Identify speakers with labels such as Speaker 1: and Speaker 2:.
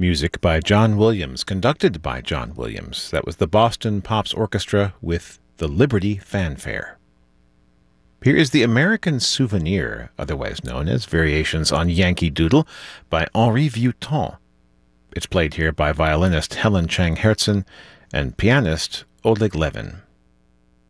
Speaker 1: Music by John Williams, conducted by John Williams. That was the Boston Pops Orchestra with the Liberty Fanfare. Here is the American Souvenir, otherwise known as Variations on Yankee Doodle, by Henri Vieuxtemps. It's played here by violinist Helen Chang Hertzen and pianist Oleg Levin.